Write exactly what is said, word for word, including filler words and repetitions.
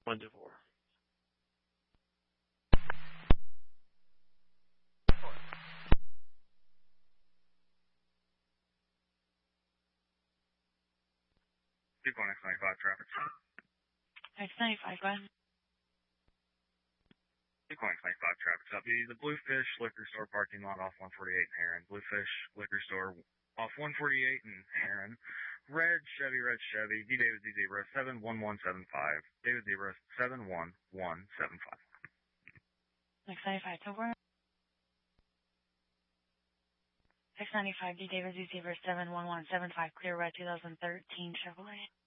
One to four. Keep going, X ninety-five traffic. X ninety-five, go ahead. Keep going, X ninety-five traffic. Copy. The Bluefish Liquor Store parking lot off one forty-eight in Heron. Bluefish Liquor Store off one forty-eight in Heron. Red Chevy, red Chevy. D David Z zero seven one one seven five. David zero seven one one seven five. X ninety-five, so we're X ninety-five, D David Z zero seven one one seven five, clear red two thousand thirteen Chevrolet.